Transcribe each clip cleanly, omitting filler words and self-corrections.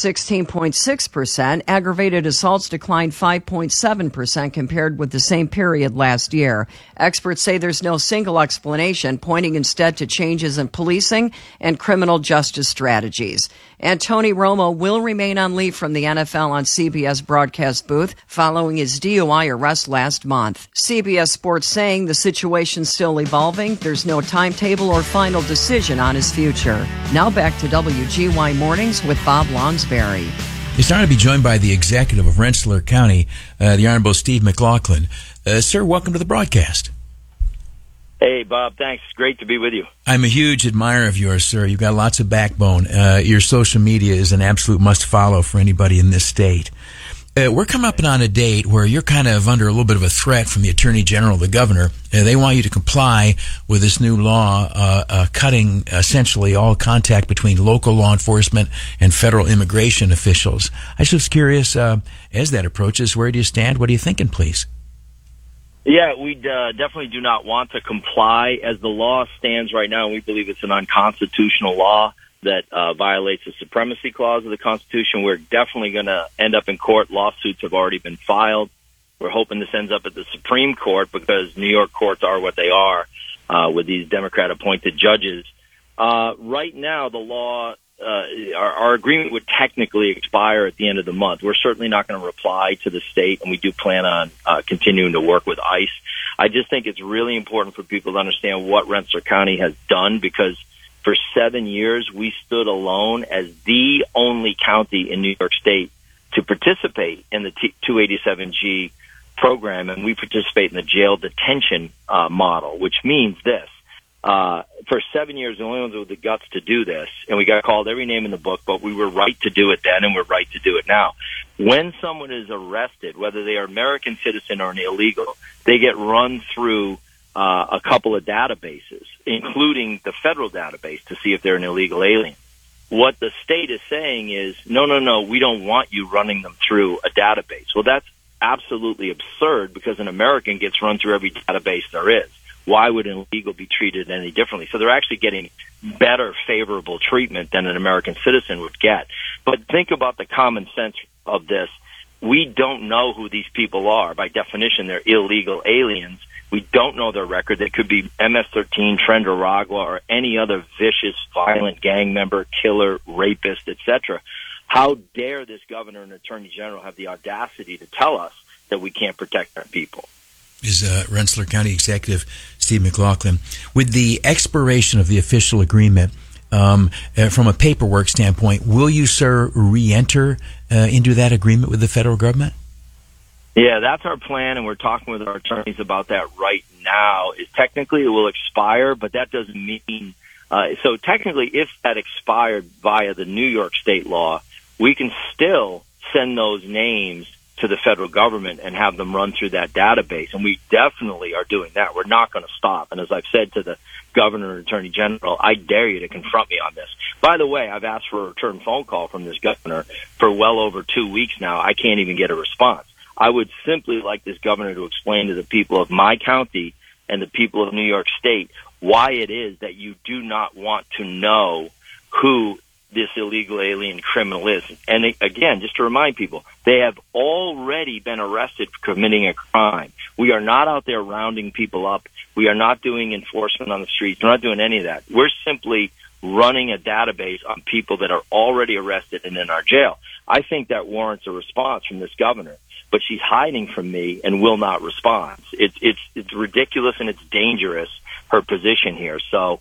16.6%. Aggravated assaults declined 5.7% compared with the same period last year. Experts say there's no single explanation, pointing instead to changes in policing and criminal justice strategies. And Tony Romo will remain on leave from the NFL on CBS broadcast booth following his DUI arrest last month. CBS Sports saying the situation's still evolving. There's no timetable or final decision on his future. Now back to WGY Mornings with Bob Lonsberry. He's trying to be joined by the executive of Rensselaer County, the Honorable Steve McLaughlin. Sir, welcome to the broadcast. Hey, Bob, thanks. Great to be with you. I'm a huge admirer of yours, sir. You've got lots of backbone. Your social media is an absolute must-follow for anybody in this state. We're coming up on a date where you're kind of under a little bit of a threat from the Attorney General, the governor. They want you to comply with this new law cutting essentially all contact between local law enforcement and federal immigration officials. I was just curious, as that approaches, where do you stand? What are you thinking, please? Yeah, we definitely do not want to comply. As the law stands right now, we believe it's an unconstitutional law that violates the supremacy clause of the Constitution. We're definitely going to end up in court. Lawsuits have already been filed. We're hoping this ends up at the Supreme Court because New York courts are what they are with these Democrat-appointed judges. Right now, the law, our agreement would technically expire at the end of the month. We're certainly not going to reply to the state, and we do plan on continuing to work with ICE. I just think it's really important for people to understand what Rensselaer County has done because for 7 years, we stood alone as the only county in New York State to participate in the 287G program, and we participate in the jail detention model, which means this. For 7 years, the only ones with the guts to do this, and we got called every name in the book, but we were right to do it then, and we're right to do it now. When someone is arrested, whether they are American citizen or an illegal, they get run through a couple of databases, including the federal database, to see if they're an illegal alien. What the state is saying is, no, we don't want you running them through a database. Well, that's absolutely absurd because an American gets run through every database there is. Why would an illegal be treated any differently? So they're actually getting better, favorable treatment than an American citizen would get. But think about the common sense of this. We don't know who these people are. By definition, they're illegal aliens. We don't know their record. They could be MS-13, Trent Aragua, or any other vicious, violent gang member, killer, rapist, etc. How dare this governor and attorney general have the audacity to tell us that we can't protect our people? Is Rensselaer County Executive Steve McLaughlin. With the expiration of the official agreement, from a paperwork standpoint, will you, sir, re-enter into that agreement with the federal government? Yeah, that's our plan, and we're talking with our attorneys about that right now. Technically, it will expire, but that doesn't mean so technically, if that expired via the New York state law, we can still send those names to the federal government and have them run through that database, and we definitely are doing that. We're not going to stop, and as I've said to the governor and attorney general, I dare you to confront me on this. By the way, I've asked for a return phone call from this governor for well over 2 weeks now. I can't even get a response. I would simply like this governor to explain to the people of my county and the people of New York State why it is that you do not want to know who this illegal alien criminal is. And again, just to remind people, they have already been arrested for committing a crime. We are not out there rounding people up. We are not doing enforcement on the streets. We're not doing any of that. We're simply running a database on people that are already arrested and in our jail. I think that warrants a response from this governor. But she's hiding from me and will not respond. It's ridiculous and it's dangerous, her position here. So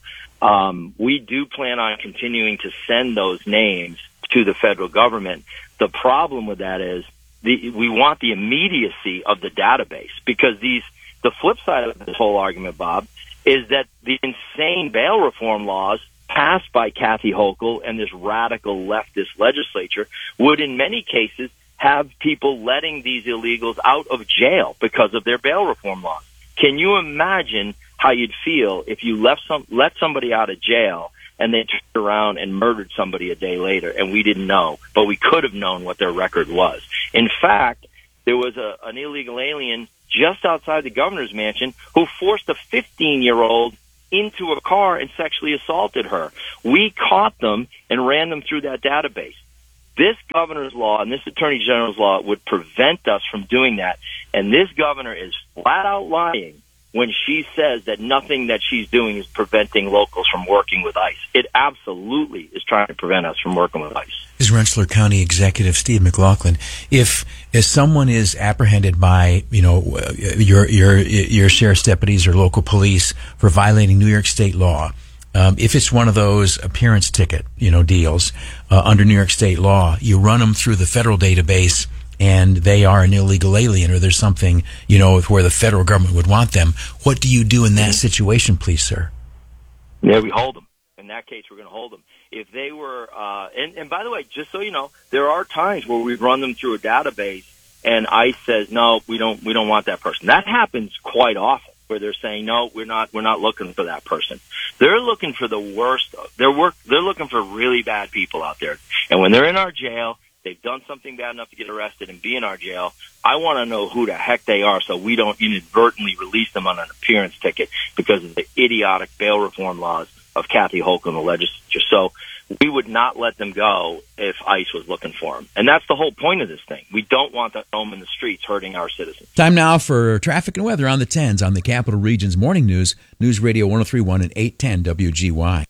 we do plan on continuing to send those names to the federal government. The problem with that is we want the immediacy of the database because the flip side of this whole argument, Bob, is that the insane bail reform laws passed by Kathy Hochul and this radical leftist legislature would in many cases have people letting these illegals out of jail because of their bail reform laws. Can you imagine how you'd feel if you let somebody out of jail and they turned around and murdered somebody a day later and we didn't know, but we could have known what their record was? In fact, there was an illegal alien just outside the governor's mansion who forced a 15-year-old into a car and sexually assaulted her. We caught them and ran them through that database. This governor's law and this attorney general's law would prevent us from doing that. And this governor is flat out lying when she says that nothing that she's doing is preventing locals from working with ICE. It absolutely is trying to prevent us from working with ICE. This is Rensselaer County Executive Steve McLaughlin. If someone is apprehended by, your sheriff's deputies or local police for violating New York state law, if it's one of those appearance ticket, deals under New York state law, you run them through the federal database and they are an illegal alien, or there's something, where the federal government would want them. What do you do in that situation, please, sir? Yeah, we hold them. In that case, we're going to hold them. If they were, and by the way, just so you know, there are times where we run them through a database and ICE says, no, we don't want that person. That happens quite often, where they're saying, no, we're not looking for that person. They're looking for the worst. They're looking for really bad people out there. And when they're in our jail, they've done something bad enough to get arrested and be in our jail. I want to know who the heck they are so we don't inadvertently release them on an appearance ticket because of the idiotic bail reform laws of Kathy Hochul in the legislature. So we would not let them go if ICE was looking for them. And that's the whole point of this thing. We don't want them home in the streets hurting our citizens. Time now for traffic and weather on the 10s on the Capital Region's Morning News, News Radio 103.1 and 810 WGY.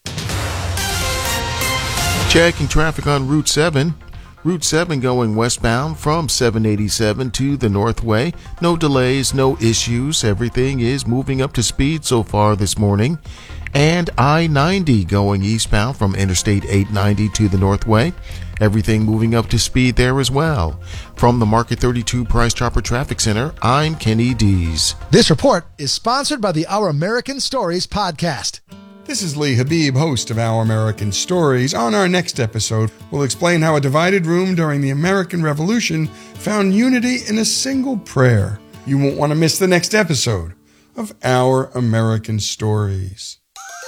Checking traffic on Route 7. Route 7 going westbound from 787 to the Northway. No delays, no issues. Everything is moving up to speed so far this morning. And I-90 going eastbound from Interstate 890 to the Northway. Everything moving up to speed there as well. From the Market 32 Price Chopper Traffic Center, I'm Kenny Dees. This report is sponsored by the Our American Stories podcast. This is Lee Habib, host of Our American Stories. On our next episode, we'll explain how a divided room during the American Revolution found unity in a single prayer. You won't want to miss the next episode of Our American Stories.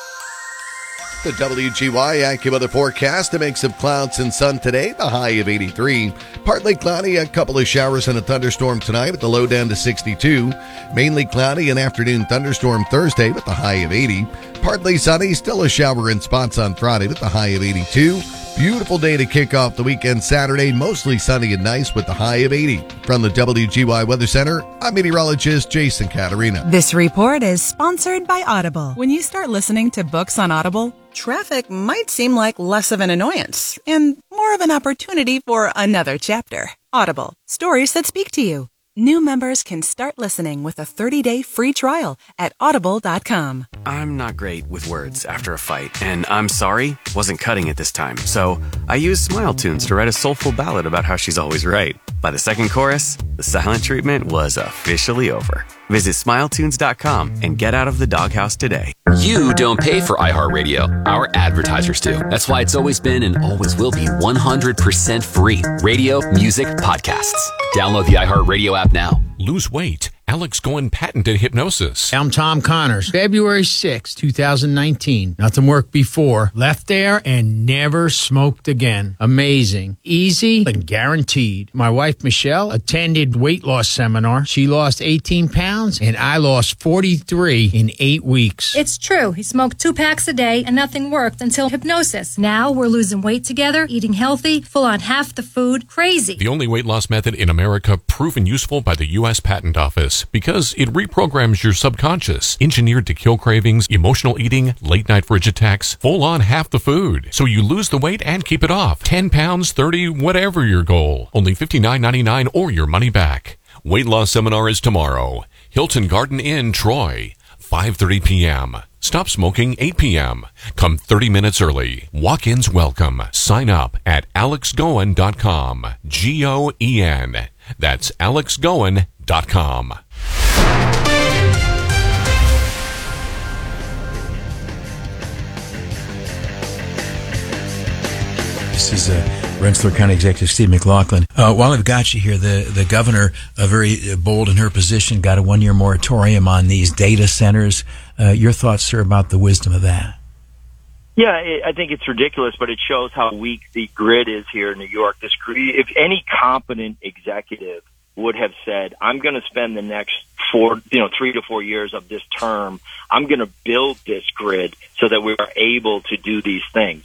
The WGY AccuWeather forecast, a mix of clouds and sun today, the high of 83. Partly cloudy, a couple of showers and a thunderstorm tonight with the low down to 62. Mainly cloudy, an afternoon thunderstorm Thursday with the high of 80. Partly sunny, still a shower in spots on Friday with the high of 82. Beautiful day to kick off the weekend Saturday, mostly sunny and nice with the high of 80. From the WGY Weather Center, I'm meteorologist Jason Caterina. This report is sponsored by Audible. When you start listening to books on Audible, traffic might seem like less of an annoyance and more of an opportunity for another chapter. Audible, stories that speak to you. New members can start listening with a 30-day free trial at audible.com. I'm not great with words after a fight, and I'm sorry wasn't cutting it this time. So I used Smile Tunes to write a soulful ballad about how she's always right. By the second chorus, the silent treatment was officially over. Visit SmileTunes.com and get out of the doghouse today. You don't pay for iHeartRadio. Our advertisers do. That's why it's always been and always will be 100% free. Radio, music, podcasts. Download the iHeartRadio app now. Lose weight. Alex Goen patented hypnosis. I'm Tom Connors. February 6, 2019. Nothing worked before. Left there and never smoked again. Amazing. Easy and guaranteed. My wife, Michelle, attended weight loss seminar. She lost 18 pounds and I lost 43 in 8 weeks. It's true. He smoked 2 packs a day and nothing worked until hypnosis. Now we're losing weight together, eating healthy, full on half the food. Crazy. The only weight loss method in America proven useful by the U.S. Patent Office because it reprograms your subconscious, engineered to kill cravings, emotional eating, late night fridge attacks, full on half the food. So you lose the weight and keep it off. 10 pounds, 30, whatever your goal. Only $59.99 or your money back. Weight loss seminar is tomorrow. Hilton Garden Inn, Troy. 5:30 p.m. Stop smoking 8 p.m. Come 30 minutes early. Walk-ins welcome. Sign up at alexgoen.com. G-O-E-N. That's alexgoen.com. This is Rensselaer County Executive Steve McLaughlin. While I've got you here, the governor, very bold in her position, got a 1-year moratorium on these data centers. Your thoughts, sir, about the wisdom of that? Yeah, I think it's ridiculous, but it shows how weak the grid is here in New York. If any competent executive would have said, I'm going to spend the next 3 to 4 years of this term, I'm going to build this grid so that we are able to do these things.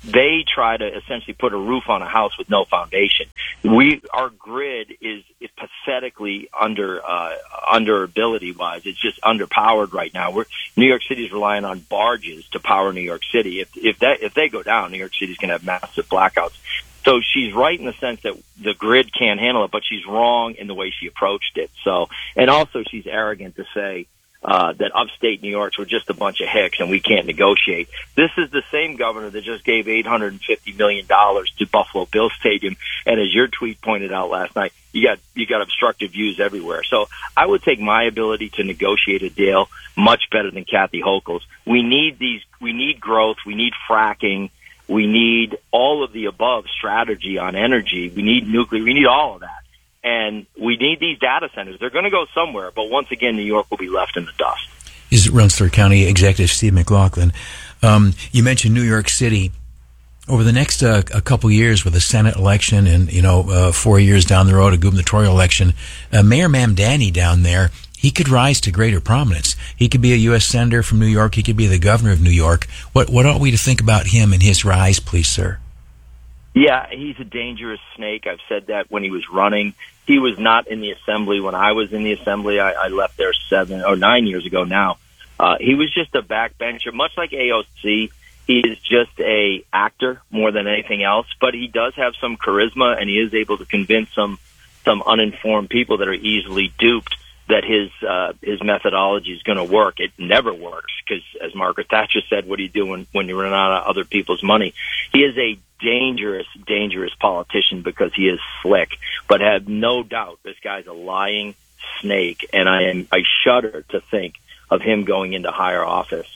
they try to essentially put a roof on a house with no foundation. Our grid is pathetically under ability wise. It's just underpowered right now. New York City is relying on barges to power New York City. If they go down, New York City's going to have massive blackouts. So she's right in the sense that the grid can't handle it, but she's wrong in the way she approached it. So, and also she's arrogant to say that upstate New York's were just a bunch of hicks and we can't negotiate. This is the same governor that just gave $850 million to Buffalo Bills Stadium. And as your tweet pointed out last night, you got obstructive views everywhere. So I would take my ability to negotiate a deal much better than Kathy Hochul's. We need growth. We need fracking. We need all of the above strategy on energy. We need nuclear. We need all of that. And we need these data centers. They're going to go somewhere, but once again, New York will be left in the dust. Is Rensselaer County Executive Steve McLaughlin. You mentioned New York City. Over the next a couple years with a Senate election and, 4 years down the road, a gubernatorial election, Mayor Mamdani down there, he could rise to greater prominence. He could be a U.S. Senator from New York. He could be the governor of New York. What ought we to think about him and his rise, please, sir? Yeah, he's a dangerous snake. I've said that when he was running. He was not in the assembly when I was in the assembly. I left there 9 years ago now. He was just a backbencher, much like AOC. He is just a actor more than anything else, but he does have some charisma, and he is able to convince some uninformed people that are easily duped that his methodology is going to work. It never works because, as Margaret Thatcher said, what do you do when you run out of other people's money? He is a dangerous, dangerous politician because he is slick, but have no doubt this guy's a lying snake, and I shudder to think of him going into higher office.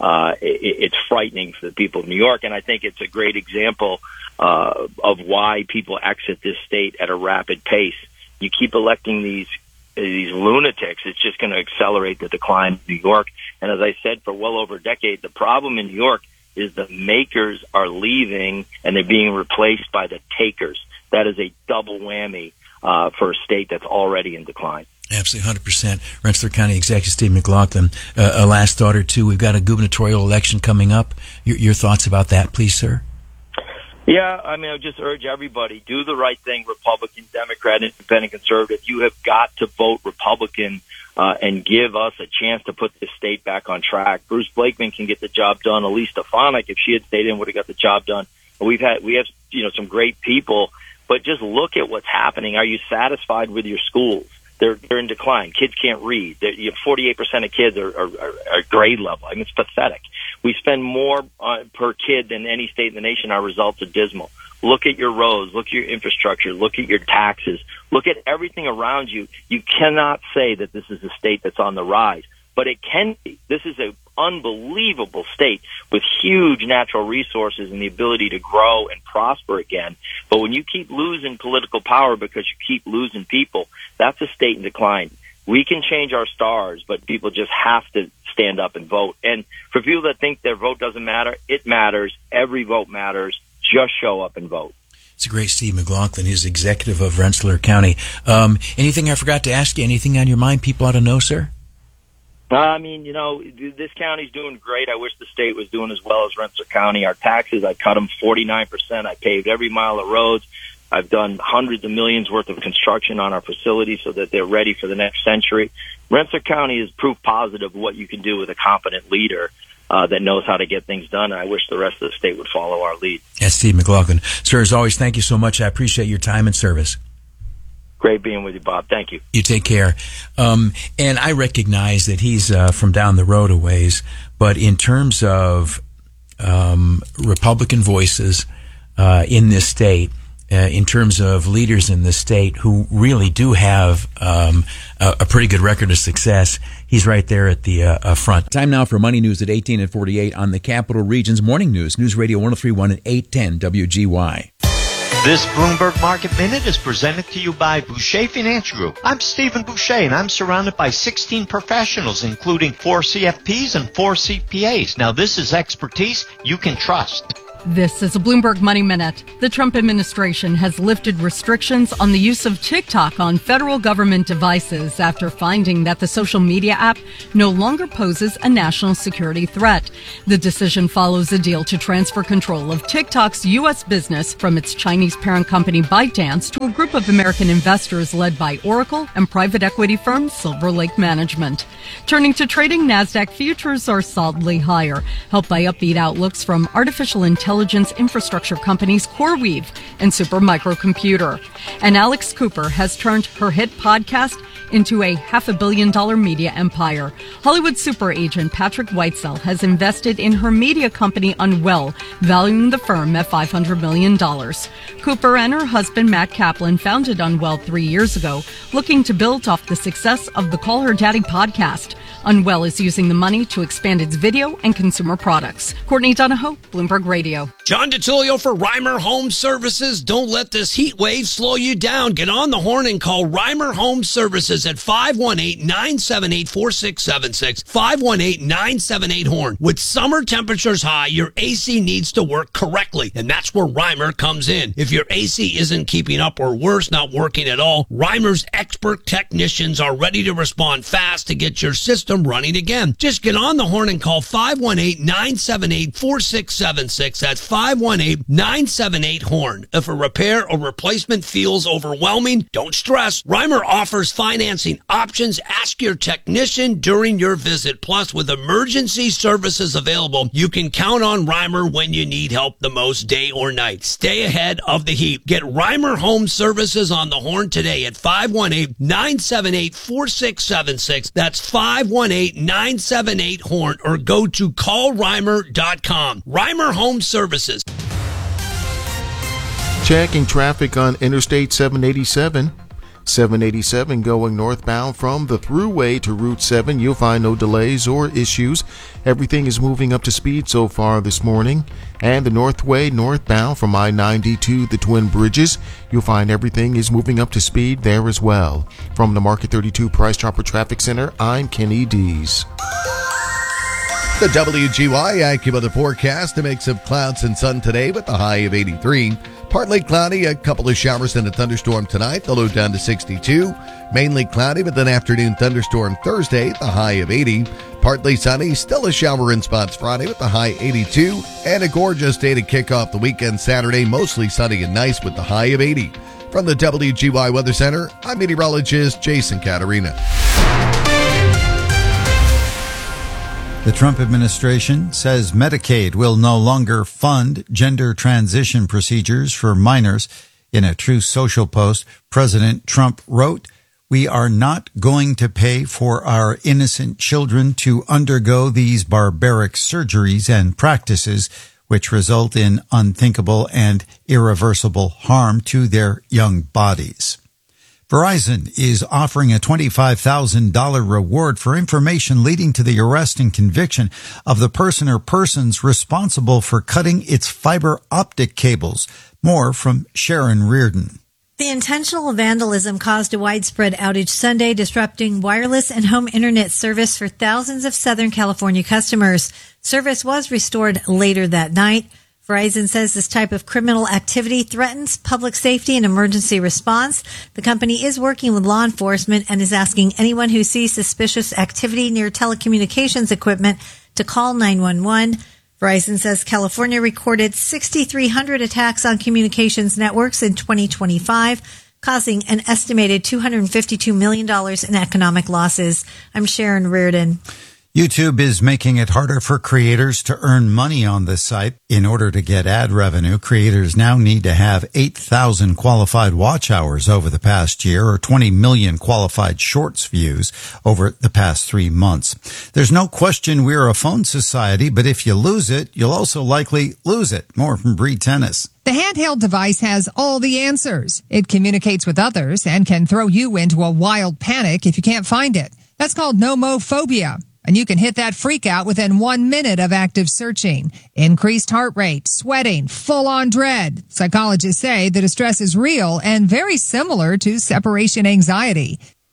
It's frightening for the people of New York, and I think it's a great example of why people exit this state at a rapid pace. You keep electing these lunatics, it's just going to accelerate the decline of New York. And as I said, for well over a decade, the problem in New York is the makers are leaving and they're being replaced by the takers. That is a double whammy for a state that's already in decline. Absolutely, 100%. Rensselaer County Executive Steve McLaughlin. A last thought or two. We've got a gubernatorial election coming up. Your thoughts about that, please, sir? Yeah, I mean, I would just urge everybody, do the right thing, Republican, Democrat, Independent, Conservative. You have got to vote Republican and give us a chance to put this state back on track. Bruce Blakeman can get the job done. Elise Stefanik, if she had stayed in, would have got the job done. We have some great people, but just look at what's happening. Are you satisfied with your schools? They're in decline. Kids can't read. 48% of kids are grade level. I mean, it's pathetic. We spend more per kid than any state in the nation. Our results are dismal. Look at your roads. Look at your infrastructure. Look at your taxes. Look at everything around you. You cannot say that this is a state that's on the rise, but it can be. This is an unbelievable state with huge natural resources and the ability to grow and prosper again. But when you keep losing political power because you keep losing people, that's a state in decline. We can change our stars, but people just have to stand up and vote. And for people that think their vote doesn't matter, it matters. Every vote matters. Just show up and vote. It's a great Steve McLaughlin. He's executive of Rensselaer County. Anything I forgot to ask you? Anything on your mind people ought to know, sir? I mean, this county's doing great. I wish the state was doing as well as Rensselaer County. Our taxes, I cut them 49%. I paved every mile of roads. I've done hundreds of millions worth of construction on our facilities so that they're ready for the next century. Rensselaer County is proof positive of what you can do with a competent leader that knows how to get things done. And I wish the rest of the state would follow our lead. That's Steve McLaughlin. Sir, as always, thank you so much. I appreciate your time and service. Great being with you, Bob. Thank you. You take care. And I recognize that he's from down the road a ways, but in terms of Republican voices in this state, in terms of leaders in the state who really do have a pretty good record of success, he's right there at the front. Time now for Money News at 18 and 48 on the Capital Region's Morning News. News Radio 103.1 at 810 WGY. This Bloomberg Market Minute is presented to you by Boucher Financial Group. I'm Stephen Boucher, and I'm surrounded by 16 professionals, including 4 CFPs and 4 CPAs. Now, this is expertise you can trust. This is a Bloomberg Money Minute. The Trump administration has lifted restrictions on the use of TikTok on federal government devices after finding that the social media app no longer poses a national security threat. The decision follows a deal to transfer control of TikTok's U.S. business from its Chinese parent company ByteDance to a group of American investors led by Oracle and private equity firm Silver Lake Management. Turning to trading, NASDAQ futures are solidly higher, helped by upbeat outlooks from artificial intelligence infrastructure companies CoreWeave and Supermicro. And Alex Cooper has turned her hit podcast into a $500 million media empire. Hollywood super agent Patrick Whitesell has invested in her media company Unwell, valuing the firm at $500 million. Cooper and her husband Matt Kaplan founded Unwell 3 years ago, looking to build off the success of the Call Her Daddy podcast. Unwell is using the money to expand its video and consumer products. Courtney Donahoe, Bloomberg Radio. John DiTullio for Reimer Home Services. Don't let this heat wave slow you down. Get on the horn and call Reimer Home Services at 518-978-4676. 518-978-HORN. With summer temperatures high, your AC needs to work correctly, and that's where Reimer comes in. If your AC isn't keeping up or worse, not working at all, Reimer's expert technicians are ready to respond fast to get your system running again. Just get on the horn and call 518-978-4676. That's 518-978-HORN. If a repair or replacement feels overwhelming, don't stress. Reimer offers financing options. Ask your technician during your visit. Plus, with emergency services available, you can count on Reimer when you need help the most, day or night. Stay ahead of the heat. Get Reimer Home Services on the horn today at 518-978-4676. That's 518-978-HORN, or go to callreimer.com. Reimer Home Services. Checking traffic on Interstate 787. 787 going northbound from the Thruway to Route 7. You'll find no delays or issues. Everything is moving up to speed so far this morning. And the Northway northbound from I-90 to the Twin Bridges. You'll find everything is moving up to speed there as well. From the Market 32 Price Chopper Traffic Center, I'm Kenny Dees. The WGY AccuWeather forecast, a mix of clouds and sun today with the high of 83. Partly cloudy, a couple of showers and a thunderstorm tonight, the low down to 62. Mainly cloudy with an afternoon thunderstorm Thursday, the high of 80. Partly sunny, still a shower in spots Friday with the high 82. And a gorgeous day to kick off the weekend Saturday, mostly sunny and nice with the high of 80. From the WGY Weather Center, I'm meteorologist Jason Caterina. The Trump administration says Medicaid will no longer fund gender transition procedures for minors. In a Truth Social post, President Trump wrote, "We are not going to pay for our innocent children to undergo these barbaric surgeries and practices which result in unthinkable and irreversible harm to their young bodies." Verizon is offering a $25,000 reward for information leading to the arrest and conviction of the person or persons responsible for cutting its fiber optic cables. More from Sharon Reardon. The intentional vandalism caused a widespread outage Sunday, disrupting wireless and home internet service for thousands of Southern California customers. Service was restored later that night. Verizon says this type of criminal activity threatens public safety and emergency response. The company is working with law enforcement and is asking anyone who sees suspicious activity near telecommunications equipment to call 911. Verizon says California recorded 6,300 attacks on communications networks in 2025, causing an estimated $252 million in economic losses. I'm Sharon Reardon. YouTube is making it harder for creators to earn money on this site. In order to get ad revenue, creators now need to have 8,000 qualified watch hours over the past year, or 20 million qualified shorts views over the past 3 months. There's no question we're a phone society, but if you lose it, you'll also likely lose it. More from Bree Tennis. The handheld device has all the answers. It communicates with others and can throw you into a wild panic if you can't find it. That's called nomophobia. And you can hit that freak out within 1 minute of active searching. Increased heart rate, sweating, full-on dread. Psychologists say the distress is real and very similar to separation anxiety.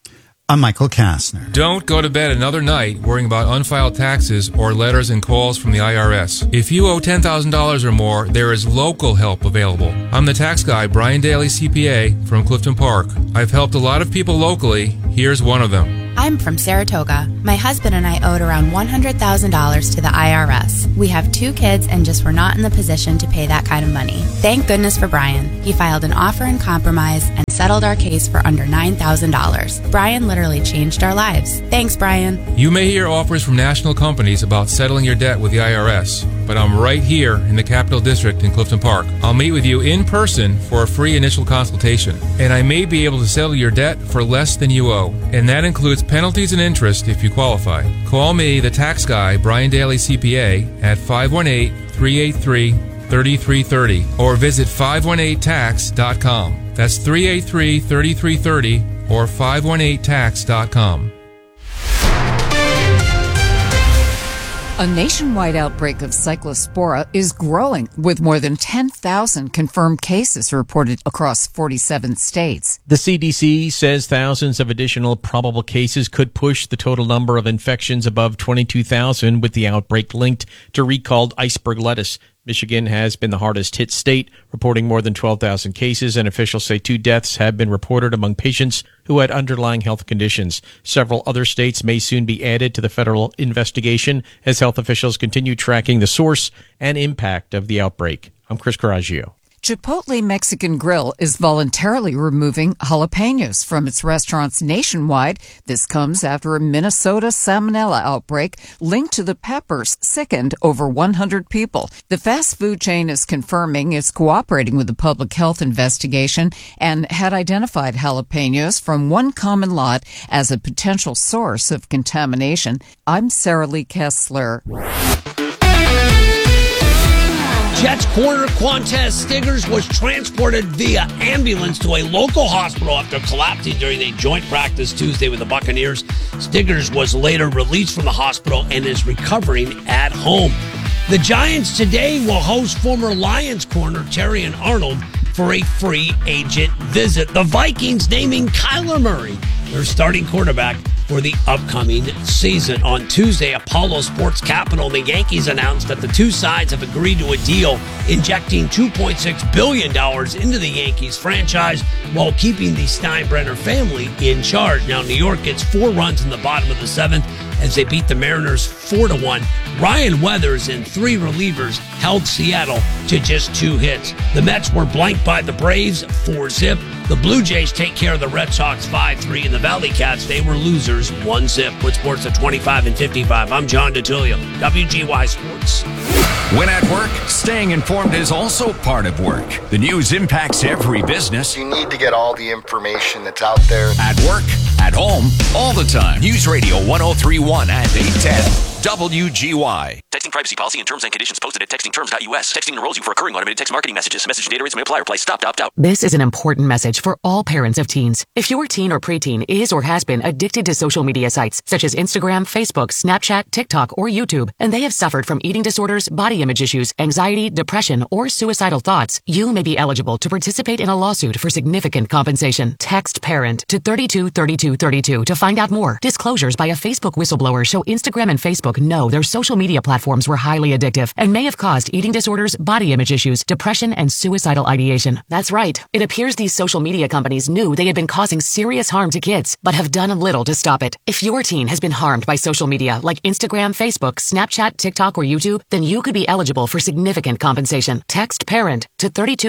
I'm Michael Kastner. Don't go to bed another night worrying about unfiled taxes or letters and calls from the IRS. If you owe $10,000 or more, there is local help available. I'm the tax guy, Brian Daly, CPA, from Clifton Park. I've helped a lot of people locally. Here's one of them. I'm from Saratoga. My husband and I owed around $100,000 to the IRS. We have 2 kids and just were not in the position to pay that kind of money. Thank goodness for Brian. He filed an offer in compromise and settled our case for under $9,000. Brian literally changed our lives. Thanks, Brian. You may hear offers from national companies about settling your debt with the IRS, but I'm right here in the Capital District in Clifton Park. I'll meet with you in person for a free initial consultation, and I may be able to settle your debt for less than you owe, and that includes penalties and interest if you qualify. Call me, the tax guy, Brian Daly CPA, at 518-383-3330 or visit 518tax.com. That's 383-3330 or 518tax.com. A nationwide outbreak of cyclospora is growing, with more than 10,000 confirmed cases reported across 47 states. The CDC says thousands of additional probable cases could push the total number of infections above 22,000, with the outbreak linked to recalled iceberg lettuce. Michigan has been the hardest hit state, reporting more than 12,000 cases, and officials say 2 deaths have been reported among patients who had underlying health conditions. Several other states may soon be added to the federal investigation as health officials continue tracking the source and impact of the outbreak. I'm Chris Coraggio. Chipotle Mexican Grill is voluntarily removing jalapenos from its restaurants nationwide. This comes after a Minnesota salmonella outbreak linked to the peppers sickened over 100 people. The fast food chain is confirming it's cooperating with the public health investigation and had identified jalapenos from one common lot as a potential source of contamination. I'm Sarah Lee Kessler. Jets corner Quantez Stiggers was transported via ambulance to a local hospital after collapsing during a joint practice Tuesday with the Buccaneers. Stiggers was later released from the hospital and is recovering at home. The Giants today will host former Lions corner Terrion Arnold for a free agent visit. The Vikings naming Kyler Murray their starting quarterback for the upcoming season. On Tuesday, Apollo Sports Capital, the Yankees announced that the 2 sides have agreed to a deal injecting $2.6 billion into the Yankees franchise while keeping the Steinbrenner family in charge. Now, New York gets 4 runs in the bottom of the 7th as they beat the Mariners 4-1. Ryan Weathers and 3 relievers held Seattle to just 2 hits. The Mets were blanked by the Braves 4-0. The Blue Jays take care of the Red Sox 5-3, and the Valley Cats, they were losers 1-0. With sports at 25 and 55, I'm John DeTilio, WGY Sports. When at work, staying informed is also part of work. The news impacts every business. You need to get all the information that's out there. At work, at home, all the time. News Radio 103.1 and 810. WGY. Texting privacy policy and terms and conditions posted at textingterms.us. Texting enrolls you for recurring automated text marketing messages. Message data rates may apply. Reply stop to opt out. This is an important message for all parents of teens. If your teen or preteen is or has been addicted to social media sites such as Instagram, Facebook, Snapchat, TikTok, or YouTube, and they have suffered from eating disorders, body image issues, anxiety, depression, or suicidal thoughts, you may be eligible to participate in a lawsuit for significant compensation. Text PARENT to 323232 to find out more. Disclosures by a Facebook whistleblower show Instagram and Facebook know their social media platforms were highly addictive and may have caused eating disorders, body image issues, depression, and suicidal ideation. That's right. It appears these social media companies knew they had been causing serious harm to kids, but have done little to stop it. If your teen has been harmed by social media like Instagram, Facebook, Snapchat, TikTok, or YouTube, then you could be eligible for significant compensation. Text PARENT to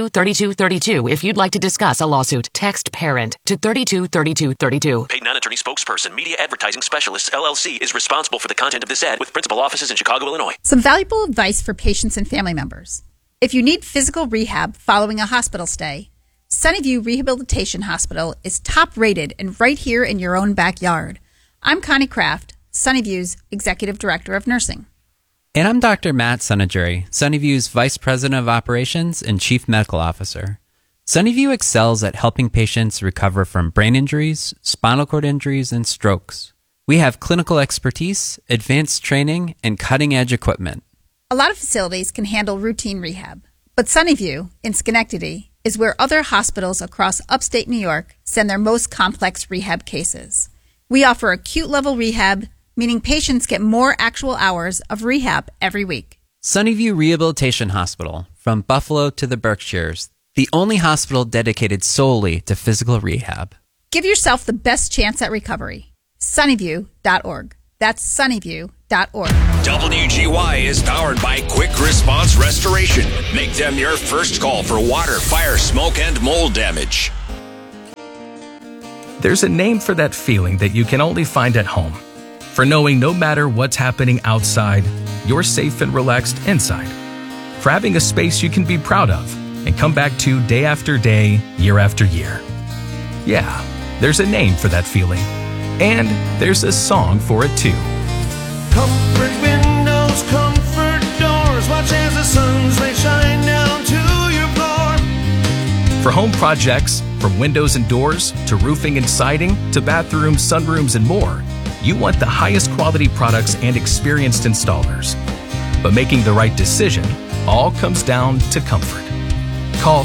323232 if you'd like to discuss a lawsuit. Text PARENT to 323232. Paid non-attorney spokesperson Media Advertising Specialists, LLC is responsible for the content of this ad with principal offices in Chicago, Illinois. Some valuable advice for patients and family members. If you need physical rehab following a hospital stay, Sunnyview Rehabilitation Hospital is top rated and right here in your own backyard. I'm Connie Kraft, Sunnyview's Executive Director of Nursing. And I'm Dr. Matt Sunnejury, Sunnyview's Vice President of Operations and Chief Medical Officer. Sunnyview excels at helping patients recover from brain injuries, spinal cord injuries, and strokes. We have clinical expertise, advanced training, and cutting-edge equipment. A lot of facilities can handle routine rehab, but Sunnyview in Schenectady is where other hospitals across upstate New York send their most complex rehab cases. We offer acute level rehab, meaning patients get more actual hours of rehab every week. Sunnyview Rehabilitation Hospital, from Buffalo to the Berkshires, the only hospital dedicated solely to physical rehab. Give yourself the best chance at recovery. Sunnyview.org. That's sunnyview.org. WGY is powered by Quick Response Restoration. Make them your first call for water, fire, smoke, and mold damage. There's a name for that feeling that you can only find at home. For knowing no matter what's happening outside, you're safe and relaxed inside. For having a space you can be proud of and come back to day after day, year after year. Yeah, there's a name for that feeling. And there's a song for it too. Comfort windows, comfort doors, watch as the sun's rays shine down to your floor. For home projects, from windows and doors to roofing and siding to bathrooms, sunrooms, and more, you want the highest quality products and experienced installers. But making the right decision all comes down to comfort. Call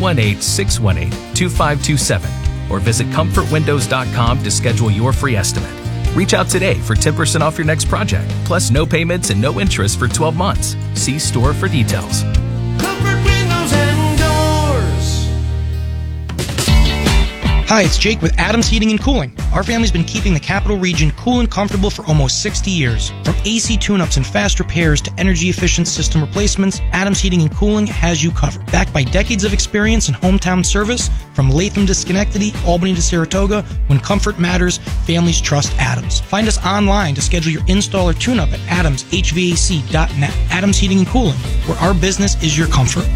518-618-2527 or visit comfortwindows.com to schedule your free estimate. Reach out today for 10% off your next project, plus no payments and no interest for 12 months. See store for details. Comfort windows and doors. Hi, it's Jake with Adams Heating and Cooling. Our family's been keeping the Capital Region cool and comfortable for almost 60 years. From AC tune-ups and fast repairs to energy-efficient system replacements, Adams Heating and Cooling has you covered. Backed by decades of experience in hometown service, from Latham to Schenectady, Albany to Saratoga, when comfort matters, families trust Adams. Find us online to schedule your install or tune-up at adamshvac.net. Adams Heating and Cooling, where our business is your comfort.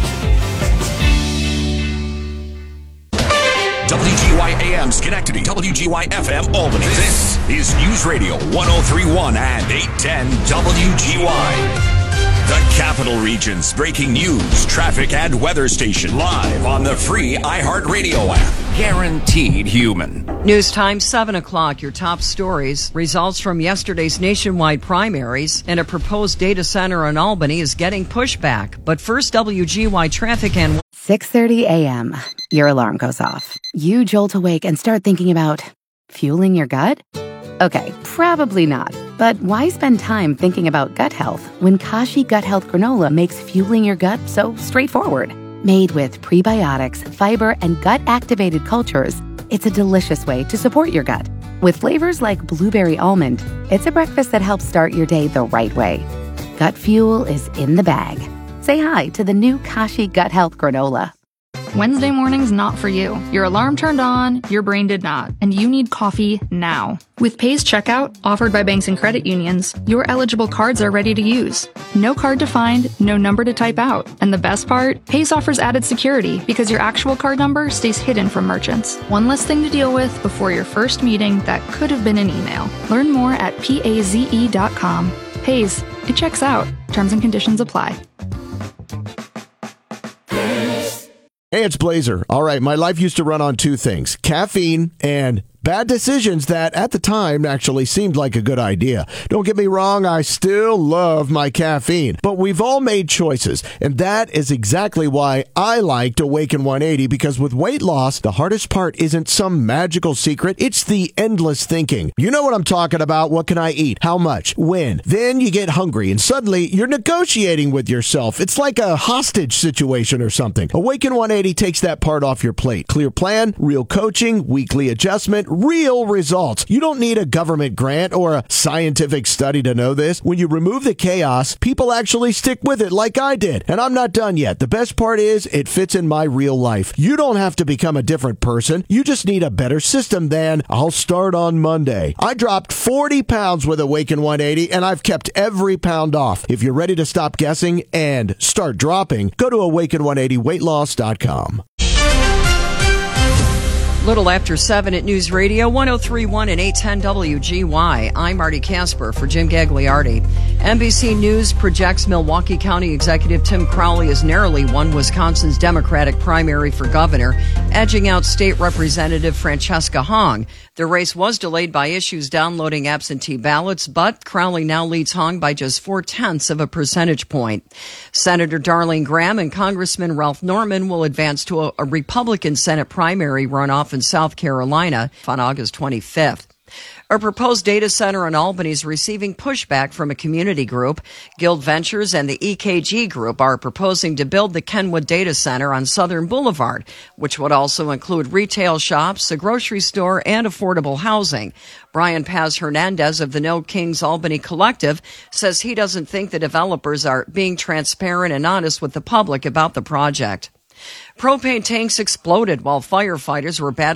WGY AM Schenectady, WGY FM Albany. This is News Radio 1031 and 810 WGY. The Capital Region's breaking news, traffic, and weather station live on the free iHeartRadio app. Guaranteed human. News time, 7 o'clock. Your top stories. Results from yesterday's nationwide primaries and a proposed data center in Albany is getting pushback. But first, WGY traffic and 6:30 a.m. Your alarm goes off. You jolt awake and start thinking about fueling your gut? Okay, probably not. But why spend time thinking about gut health when Kashi Gut Health Granola makes fueling your gut so straightforward? Made with prebiotics, fiber, and gut-activated cultures, it's a delicious way to support your gut. With flavors like blueberry almond, it's a breakfast that helps start your day the right way. Gut fuel is in the bag. Say hi to the new Kashi Gut Health Granola. Wednesday morning's not for you. Your alarm turned on, your brain did not, and you need coffee now. With Pays Checkout, offered by banks and credit unions, your eligible cards are ready to use. No card to find, no number to type out. And the best part? Pays offers added security because your actual card number stays hidden from merchants. One less thing to deal with before your first meeting that could have been an email. Learn more at paze.com. Pays, it checks out. Terms and conditions apply. Hey, it's Blazer. All right, my life used to run on two things, caffeine and bad decisions that at the time actually seemed like a good idea. Don't get me wrong, I still love my caffeine, but we've all made choices, and that is exactly why I liked Awaken 180, because with weight loss, the hardest part isn't some magical secret, it's the endless thinking. You know what I'm talking about. What can I eat? How much? When? Then you get hungry, and suddenly you're negotiating with yourself. It's like a hostage situation or something. Awaken 180 takes that part off your plate. Clear plan, real coaching, weekly adjustment, real results. You don't need a government grant or a scientific study to know this. When you remove the chaos, people actually stick with it like I did. And I'm not done yet. The best part is it fits in my real life. You don't have to become a different person. You just need a better system than I'll start on Monday. I dropped 40 pounds with Awaken 180 and I've kept every pound off. If you're ready to stop guessing and start dropping, go to awaken180weightloss.com. Little after 7 at News Radio 1031 and 810 WGY. I'm Marty Casper for Jim Gagliardi. NBC News projects Milwaukee County Executive Tim Crowley has narrowly won Wisconsin's Democratic primary for governor, edging out State Representative Francesca Hong. The race was delayed by issues downloading absentee ballots, but Crowley now leads Hong by just 0.4 of a percentage point. Senator Darlene Graham and Congressman Ralph Norman will advance to a Republican Senate primary runoff in South Carolina on August 25th. A proposed data center in Albany is receiving pushback from a community group. Guild Ventures and the EKG Group are proposing to build the Kenwood Data Center on Southern Boulevard, which would also include retail shops, a grocery store, and affordable housing. Brian Paz Hernandez of the No Kings Albany Collective says he doesn't think the developers are being transparent and honest with the public about the project. Propane tanks exploded while firefighters were battling